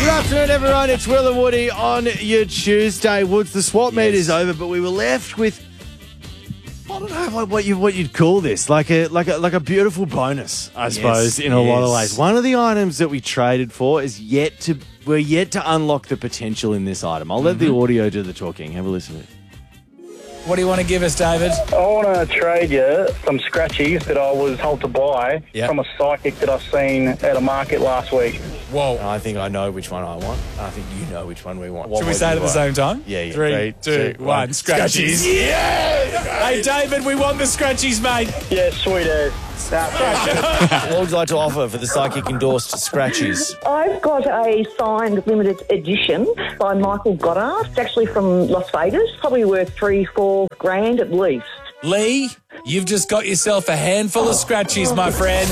Good afternoon, everyone. It's Will and Woody on your Tuesday. Woods, the swap meet is over, but we were left with, I don't know what you'd call this, like a beautiful bonus, I suppose, in a lot of ways. One of the items that we traded for is we're yet to unlock the potential in this item. I'll let the audio do the talking. Have a listen to it. What do you want to give us, David? I want to trade you some scratchies that I was told to buy from a psychic that I've seen at a market last week. Whoa. I think I know which one I want. I think you know which one we want. Should we say it at the same time? Yeah. 3, 2, 1. Scratchies. Yeah! Hey, David, we want the scratchies, mate. Yeah, sweet as. What would you like to offer for the psychic endorsed scratchies? I've got a signed limited edition by Michael Goddard. It's actually from Las Vegas. Probably worth $3-4 grand at least. Lee, you've just got yourself a handful of scratchies, my friend.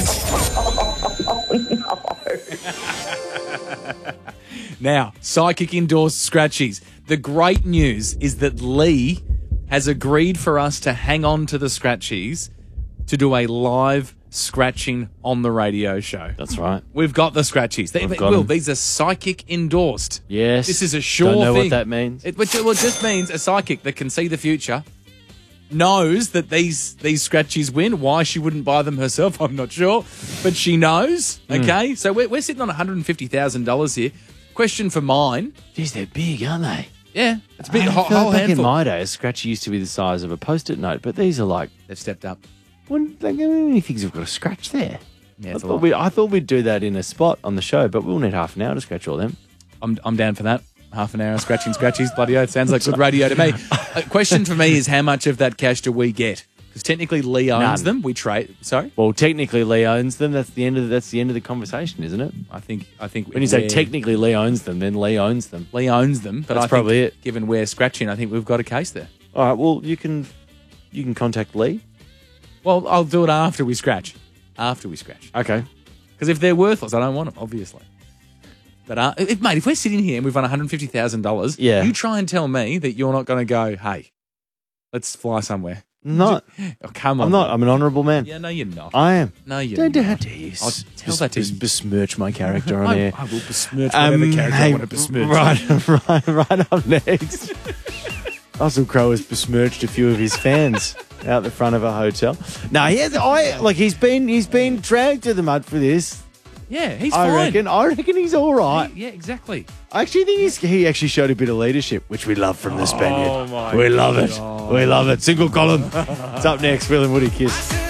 Now, psychic endorsed scratchies. The great news is that Lee has agreed for us to hang on to the scratchies to do a live scratching on the radio show. That's right. We've got the scratchies. These are psychic endorsed. Yes. This is a sure Don't know thing. what that means. It just means a psychic that can see the future knows that these scratchies win. Why she wouldn't buy them herself, I'm not sure. But she knows, okay? So we're sitting on $150,000 here. Question for mine. Geez, they're big, aren't they? Yeah, it's a big I whole feel like back handful. in my day, a scratchy used to be the size of a Post-it note, but these are like, They've stepped up. how many things have got a scratch there? Yeah, I it's a lot. thought we'd do that in a spot on the show, but we'll need half an hour to scratch all them. I'm down for that. Half an hour of scratching scratchies. Bloody oath. Sounds like good radio to me. A question for me is how much of that cash do we get? Because technically Lee owns None. them. We trade. Sorry? Well, technically Lee owns them. That's the end of the conversation, isn't it? I think When you say technically Lee owns them, then Lee owns them. Lee owns them, but That's I think probably it. Given we're scratching, I think we've got a case there. All right. Well, you can contact Lee. Well, I'll do it after we scratch. Okay. Because if they're worthless, I don't want them, obviously. But, mate, if we're sitting here and we've won $150,000, you try and tell me that you're not going to go, hey, let's fly somewhere. Not. Oh, come on. I'm not. I'm an honourable man. Yeah, no, you're not. I am. No, you're Don't not. dare you. I'll tell that to you. Besmirch my character on air. I will besmirch whatever character I want to besmirch. Right up next. Russell Crowe has besmirched a few of his fans out the front of a hotel. No, he's been dragged to the mud for this. Yeah, he's I fine. reckon he's all right. Yeah, exactly. I actually think he actually showed a bit of leadership, which we love from the Spaniard. my We love it. God. We love it. Single column. It's up next. Will and Woody Kiss.